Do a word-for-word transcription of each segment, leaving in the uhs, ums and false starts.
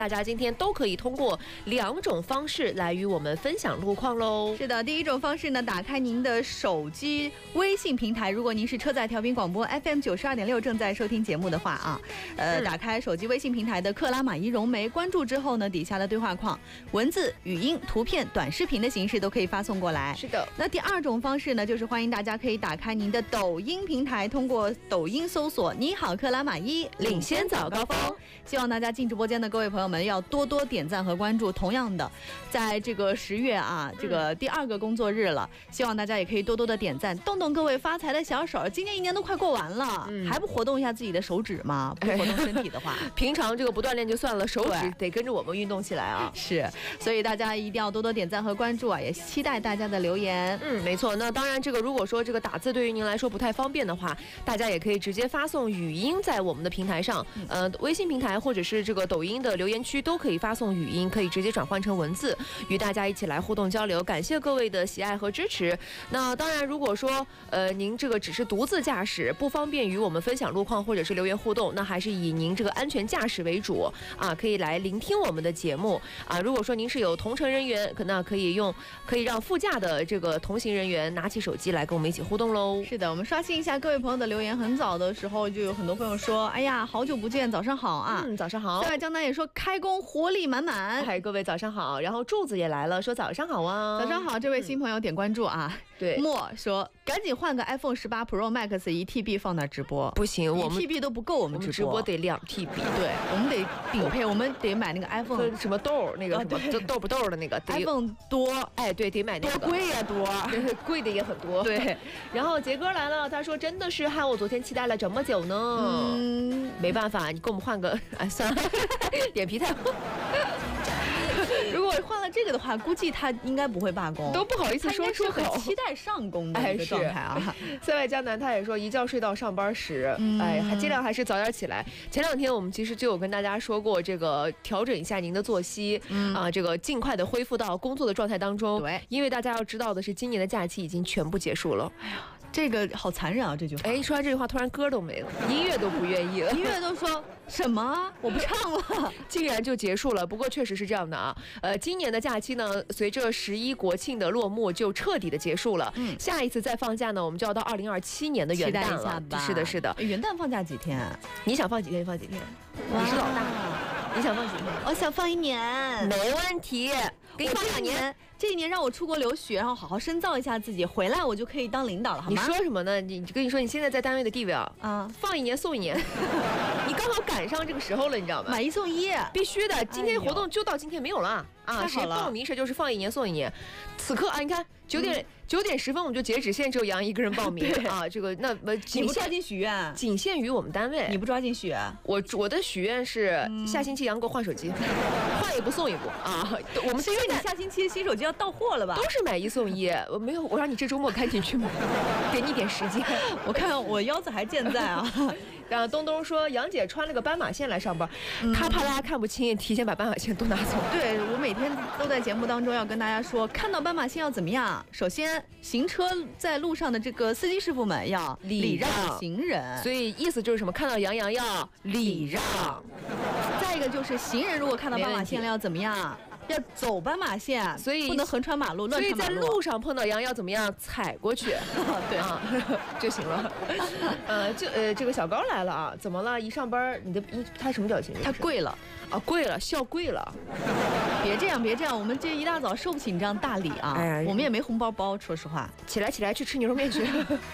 大家今天都可以通过两种方式来与我们分享路况喽。 是的，第一种方式呢，打开您的手机微信平台，如果您是车载调频广播 F M 九十二点六正在收听节目的话啊，呃，嗯、打开手机微信平台的克拉玛依融媒，关注之后呢，底下的对话框，文字、语音、图片、短视频的形式都可以发送过来。 是的。 那第二种方式呢，就是欢迎大家可以打开您的抖音平台，通过抖音搜索“你好克拉玛依”，领先早高峰。希望大家进直播间的各位朋友们要多多点赞和关注。同样的，在这个十月啊，这个第二个工作日了，嗯、希望大家也可以多多的点赞，动动各位发财的小手。今年一年都快过完了，嗯、还不活动一下自己的手指吗？不活动身体的话， 平常这个不锻炼就算了，手指得跟着我们运动起来啊！ 是，所以大家一定要多多点赞和关注啊，也期待大家的留言。 嗯，没错。那当然，这个如果说这个打字对于您来说不太方便的话，大家也可以直接发送语音在我们的平台上，嗯、呃，微信平台或者是这个抖音的留言区都可以发送语音，可以直接转换成文字，与大家一起来互动交流。感谢各位的喜爱和支持。那当然，如果说呃您这个只是独自驾驶，不方便与我们分享路况或者是留言互动，那还是以您这个安全驾驶为主啊，可以来聆听我们的节目啊。如果说您是有同乘人员，可那可以用可以让副驾的这个同行人员拿起手机来跟我们一起互动喽。 是的，我们刷新一下各位朋友的留言。很早的时候就有很多朋友说，哎呀，好久不见，早上好啊。 嗯，早上好。在江南也说开工活力满满。 嗨，各位早上好。然后柱子也来了，说早上好啊。 早上好，这位新朋友点关注啊。 嗯、对， 莫说赶紧换个 iPhone 十八 Pro Max 一 T B 放那直播。 不行，我们一 T B 都不够，我们直播直播得两 T B。 对，我们得顶配，我们得买那个 iPhone 什么豆那个什么豆不豆的那个 iPhone 多， 哎，对，得买那个多贵呀多， 贵的也很多。 对， 然后杰哥来了，他说真的是害我昨天期待了这么久呢。嗯，没办法，你给我们换个，哎，算了，脸皮太厚。 如果换了这个的话，估计他应该不会罢工， 都不好意思说出口。 很期待上工的一个状态啊！ 塞外江南他也说一觉睡到上班时，嗯、哎，还尽量还是早点起来。前两天我们其实就有跟大家说过，这个调整一下您的作息，嗯、啊，这个尽快的恢复到工作的状态当中。 对， 因为大家要知道的是，今年的假期已经全部结束了。 哎呀。这个好残忍啊！这句话， 哎，说完这句话，突然歌都没了，音乐都不愿意了， 音乐都说什么我不唱了， 竟然就结束了。不过确实是这样的啊，呃，今年的假期呢，随着十一国庆的落幕，就彻底的结束了。嗯，下一次再放假呢，我们就要到二零二七年的元旦了。是的，是的。 元旦放假几天？ 你想放几天就放几天，你是老大。你想放几天？ 我想放一年， 没问题，给你放两年。 这一年让我出国留学，然后好好深造一下自己，回来我就可以当领导了，好吗？ 你说什么呢？你跟你说，你现在在单位的地位啊， 啊， 放一年送一年，你刚好赶上这个时候了，你知道吗？ 买一送一， 必须的。今天活动就到今天没有了啊！谁报名谁就是放一年送一年。此刻啊，你看九点九点十分我们就截止，现在只有杨一个人报名啊。这个那么你不抓紧许愿， 仅限于我们单位。 你不抓紧许愿， 我我的许愿是下星期杨给我换手机，换一部送一部啊。我们是因为你下星期新手机要到货了吧？ 都是买一送一，我没有，我让你这周末赶紧去买，给你点时间。 我看我腰子还健在啊。 然后东东说杨姐穿了个斑马线来上班，嗯、他怕大家看不清，提前把斑马线都拿走。 对，我每天都在节目当中要跟大家说，看到斑马线要怎么样？首先，行车在路上的这个司机师傅们要礼让行人， 所以意思就是什么？看到杨洋要礼让。 再一个就是行人如果看到斑马线了要怎么样？要走斑马线， 所以不能横穿马路，乱穿马路。 所以在路上碰到羊要怎么样？踩过去， 对啊就行了。呃，就呃，这个小高来了啊，怎么了？一上班你的一他什么表情？ 他跪了啊，跪了，笑跪了。 别这样，别这样，我们这一大早受不起你这样大礼啊！哎呀，我们也没红包包，说实话。 起来，起来，去吃牛肉面去。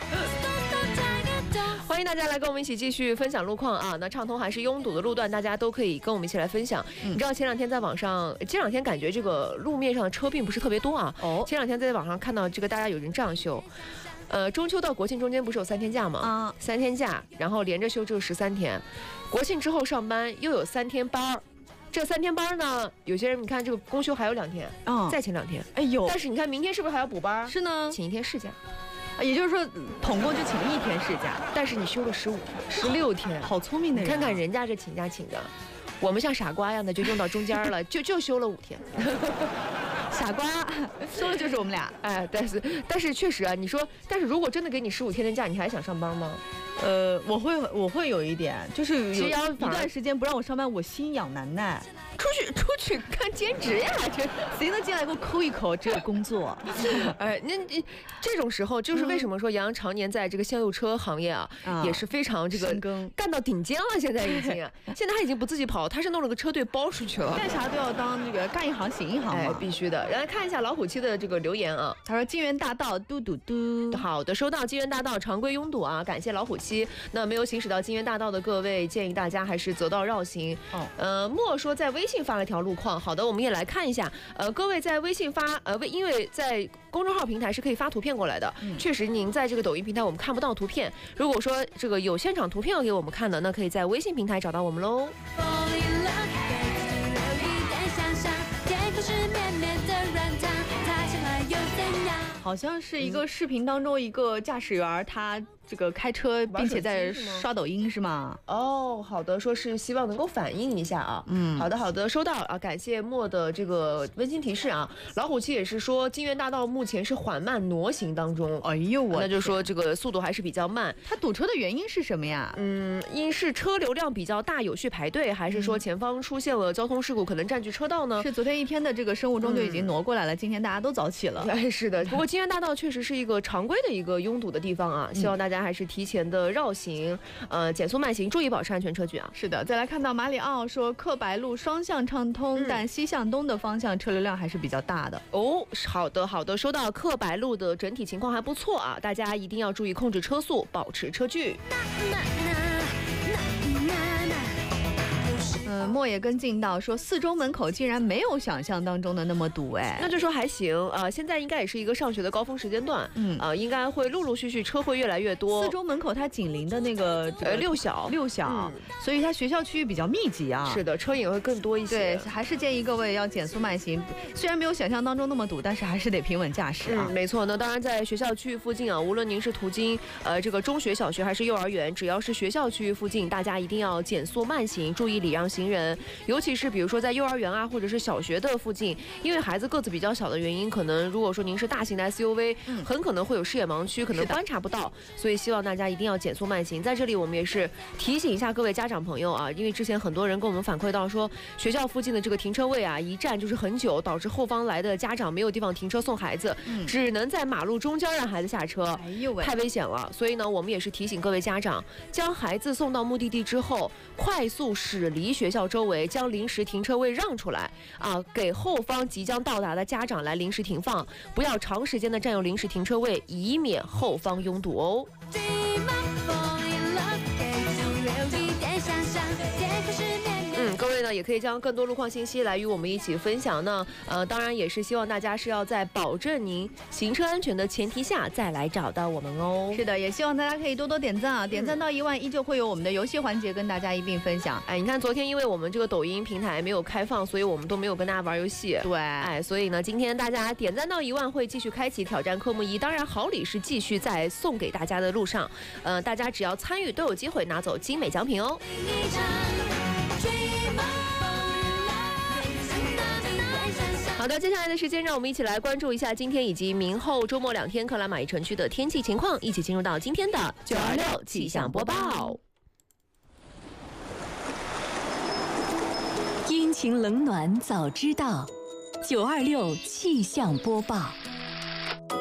欢迎大家来跟我们一起继续分享路况啊！那畅通还是拥堵的路段，大家都可以跟我们一起来分享。嗯、你知道前两天在网上，这两天感觉这个路面上的车并不是特别多啊。哦。前两天在网上看到这个大家有人这样修，呃，中秋到国庆中间不是有三天假吗？啊，三天假，然后连着休只有十三天，国庆之后上班又有三天班儿。这三天班呢，有些人你看这个公休还有两天，嗯，再请两天。 哎呦， 但是你看明天是不是还要补班？ 是呢， 请一天事假。 也就是说，统共就请了一天事假， 但是你休了十五天、十六天， 好聪明的人、啊！ 看看人家这请假请的，我们像傻瓜一样的就用到中间了，就就休了五天。 傻瓜，说的就是我们俩。 哎，但是但是确实啊，你说，但是如果真的给你十五天的假，你还想上班吗？ 呃，我会我会有一点，就是有一段时间不让我上班，我心痒难耐。 出去出去干兼职呀，这谁能进来给我抠一抠？这工作， 哎，那那这种时候，就是为什么说杨洋常年在这个销售车行业啊， 啊也是非常这个深耕干到顶尖了，现在已经，现在他已经不自己跑，他是弄了个车队包出去了。 干啥都要当这个干一行行一行哎， 嘛。 必须的。来看一下老虎七的这个留言啊， 他说金源大道嘟嘟嘟， 好的，收到金源大道常规拥堵啊，感谢老虎七。那没有行驶到金源大道的各位，建议大家还是择道绕行。 哦， 呃，莫说在微信发了条路况，好的，我们也来看一下。呃，各位在微信发，呃，微因为在公众号平台是可以发图片过来的， 嗯确实您在这个抖音平台我们看不到图片。如果说这个有现场图片要给我们看的，那可以在微信平台找到我们喽。 好像是一个视频当中一个驾驶员他这个开车并且在刷抖音是吗？ 哦，好的，说是希望能够反映一下啊。 嗯， 好的好的，收到啊，感谢莫的这个温馨提示啊。老虎七也是说金源大道目前是缓慢挪行当中， 哎呦我， 那就说这个速度还是比较慢。 他堵车的原因是什么呀？ 嗯，因是车流量比较大，有序排队，还是说前方出现了交通事故，可能占据车道呢？ 是昨天一天的这个生物钟就已经挪过来了，今天大家都早起了。 哎，是的。不过金源大道确实是一个常规的一个拥堵的地方啊，希望大家还是提前的绕行，呃，减速慢行，注意保持安全车距啊。 是的，再来看到马里奥说克白路双向畅通， 嗯但西向东的方向车流量还是比较大的。 哦，好的好的，收到。克白路的整体情况还不错啊，大家一定要注意控制车速，保持车距。 嗯，莫也跟进到说四中门口竟然没有想象当中的那么堵，哎， 那就说还行啊、呃，现在应该也是一个上学的高峰时间段， 嗯啊、呃，应该会陆陆续续车会越来越多。 四中门口它紧邻的那个这个呃六小六小， 嗯所以它学校区域比较密集啊。 是的，车也会更多一些。 对，还是建议各位要减速慢行，虽然没有想象当中那么堵，但是还是得平稳驾驶啊。 嗯，没错。那当然，在学校区域附近啊，无论您是途经呃这个中学、小学还是幼儿园，只要是学校区域附近，大家一定要减速慢行，注意礼让行人。尤其是比如说在幼儿园啊，或者是小学的附近，因为孩子个子比较小的原因，可能如果说您是大型的 S U V，、嗯、很可能会有视野盲区，可能观察不到，所以希望大家一定要减速慢行。在这里，我们也是提醒一下各位家长朋友啊，因为之前很多人跟我们反馈到说，学校附近的这个停车位啊，一站就是很久，导致后方来的家长没有地方停车送孩子，嗯、只能在马路中间让孩子下车， 哎呦喂， 太危险了。所以呢，我们也是提醒各位家长，将孩子送到目的地之后，快速驶离学校周围，将临时停车位让出来啊，给后方即将到达的家长来临时停放，不要长时间的占用临时停车位，以免后方拥堵哦。嗯，各位呢也可以将更多路况信息来与我们一起分享呢。呃，当然也是希望大家是要在保证您行车安全的前提下再来找到我们哦。 是的，也希望大家可以多多点赞啊，点赞到一万，依旧会有我们的游戏环节跟大家一并分享。 哎，你看昨天因为我们这个抖音平台没有开放，所以我们都没有跟大家玩游戏。 对， 哎，所以呢，今天大家点赞到一万会继续开启挑战科目一，当然好礼是继续在送给大家的路上。呃，大家只要参与都有机会拿走精美奖品哦。好的，接下来的时间，让我们一起来关注一下今天以及明后周末两天克拉玛依城区的天气情况，一起进入到今天的九二六气象播报。 阴晴冷暖早知道，九二六气象播报。